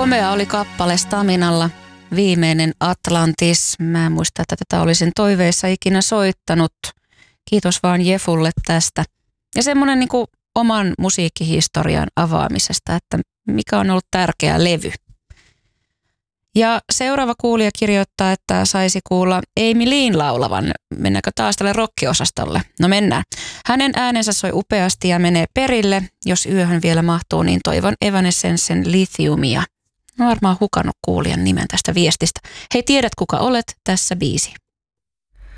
Komea oli kappale Staminalla, viimeinen Atlantis. Mä en muista, että tätä olisin toiveissa ikinä soittanut. Kiitos vaan Jefulle tästä. Ja semmoinen niin kuin oman musiikkihistorian avaamisesta, että mikä on ollut tärkeä levy. Ja seuraava kuulija kirjoittaa, että saisi kuulla Amy Leen laulavan. Mennäänkö taas tälle rock-osastolle? No mennään. Hänen äänensä soi upeasti ja menee perille. Jos yöhön vielä mahtuu, niin toivon Evanescencen Lithiumia. Mä varmaan hukannut kuulijan nimen tästä viestistä. Hei, tiedät kuka olet? Tässä biisi.